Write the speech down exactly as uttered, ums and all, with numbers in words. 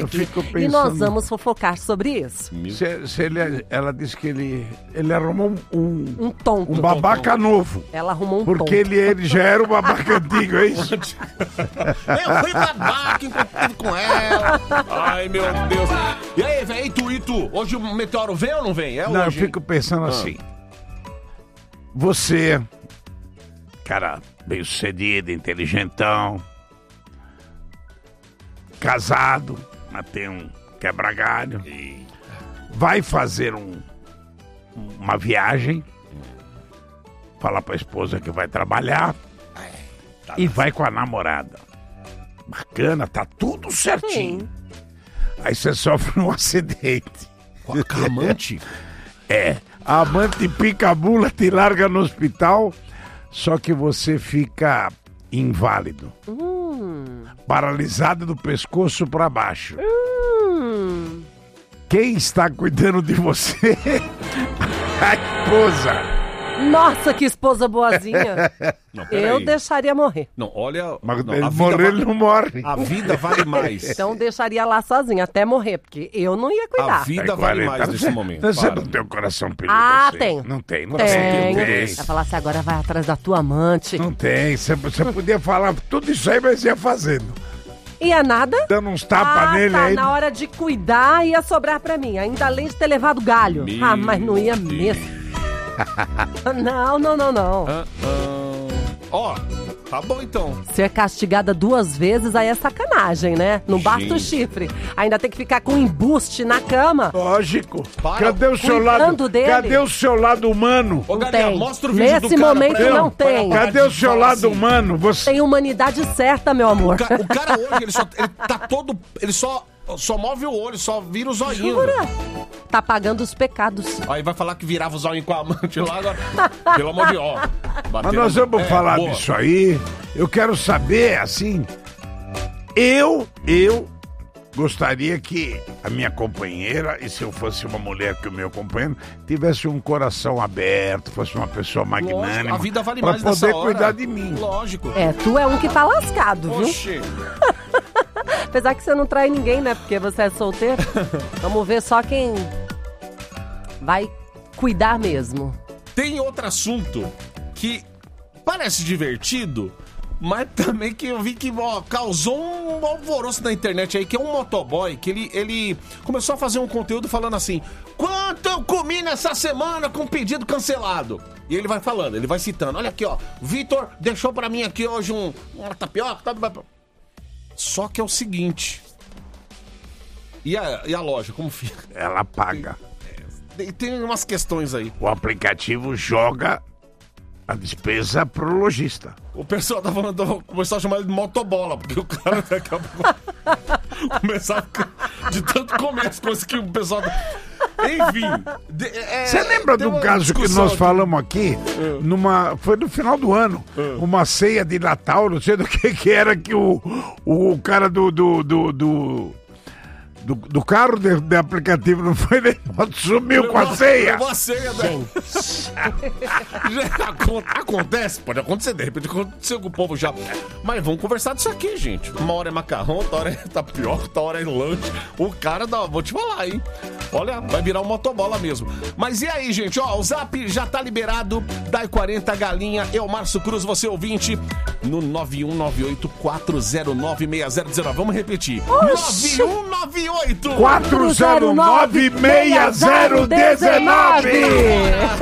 fico pensando... E nós vamos fofocar sobre isso. Se, se ele, ela disse que ele, ele arrumou um, um, um tonto. Um babaca tonto. novo. Ela arrumou um porque tonto. Porque ele, ele já era o babaca antigo, é isso? Eu fui babaca enquanto com ela. Ai, meu Deus. E aí, velho, e tu, e tu? Hoje o meteoro vem ou não vem? É não, hoje, eu fico pensando ah. assim. Você, cara, bem sucedido, inteligentão, casado, mas tem um quebra-galho, vai fazer um, uma viagem, fala pra esposa que vai trabalhar e vai com a namorada. Bacana, tá tudo certinho. Sim. Aí você sofre um acidente. Com a amante? É, a amante pica a bula, te larga no hospital, só que você fica inválido. Hum. Paralisado do pescoço pra baixo. Hum. Quem está cuidando de você? A esposa. Nossa, que esposa boazinha. Não, eu aí. deixaria morrer. Não, olha... Mas não, ele morrer, vale, ele não morre. A vida vale mais. Então deixaria lá sozinha, até morrer, porque eu não ia cuidar. A vida vale mais nesse você, momento. Você não tem o coração peludo Ah, assim. tem. Não tem, não tem. tem. Não tem. Vai falar assim, agora vai atrás da tua amante. Não tem. Você, você podia falar tudo isso aí, mas ia fazendo. Ia nada? Dando uns tapas ah, nele tá, aí. Na hora de cuidar, ia sobrar pra mim. Ainda além de ter levado galho. Meu ah, mas não ia Deus. mesmo. Não, não, não, não. Ó, ah, ah. oh, tá bom então. Ser castigada duas vezes, aí é sacanagem, né? Não basta Gente. o chifre. Ainda tem que ficar com embuste na cama. Lógico. Para. Cadê o seu Cuidando lado? dele. Cadê o seu lado humano? Ô, Não Galinha, tem. mostra o vídeo Nesse do cara momento pra ela. não tem. Para Cadê o de seu falar lado assim. humano? Você... Tem humanidade certa, meu amor. O, ca- o cara hoje, ele só ele tá todo... Ele só, só move o olho, só vira o zoinho. Jura? Tá pagando os pecados. Aí vai falar que virava o zoinho com a amante lá agora. Pelo amor de Deus. Mas nós vamos É, falar boa. disso aí. Eu quero saber, assim... Eu, eu gostaria que a minha companheira, e se eu fosse uma mulher que o meu companheiro, tivesse um coração aberto, fosse uma pessoa magnânima. Lógico, a vida vale pra mais poder nessa hora. cuidar de mim. Lógico. É, tu é um que tá lascado, viu? Oxê. Apesar que você não trai ninguém, né? Porque você é solteiro. Vamos ver só quem vai cuidar mesmo. Tem outro assunto que parece divertido, mas também que eu vi que ó, causou um alvoroço na internet aí, que é um motoboy, que ele, ele começou a fazer um conteúdo falando assim: quanto eu comi nessa semana com pedido cancelado? E ele vai falando, ele vai citando, olha aqui ó, Vitor deixou pra mim aqui hoje um, uma tapioca, tá... Só que é o seguinte, e a, e a loja, como fica? Ela paga. Tem, tem umas questões aí. O aplicativo joga a despesa pro lojista. O pessoal tá falando, começou a chamar ele de motobola, porque o cara daqui a pouco começar a ficar de tanto comer as coisas que o pessoal... Enfim. Você é, lembra do caso que nós aqui. falamos aqui? É. Numa, foi no final do ano. É. Uma ceia de Natal, não sei do que que era, que o, o cara do... do, do, do... Do, do carro de, de aplicativo não foi nem sumiu levou, com a ceia. Levou a ceia, né? Acontece, pode acontecer, de repente aconteceu com o povo já. Mas vamos conversar disso aqui, gente. Uma hora é macarrão, outra hora é tapioca, outra hora é lanche. O cara, dá, vou te falar, hein? Olha, vai virar um motobola mesmo. Mas e aí, gente? Ó, o Zap já tá liberado. Dai quarenta Galinha, eu, Márcio Cruz, você ouvinte, no nove um nove oito quatro zero nove seis zero um nove. Vamos repetir. nove um nove oito quatro zero nove seis zero um nove.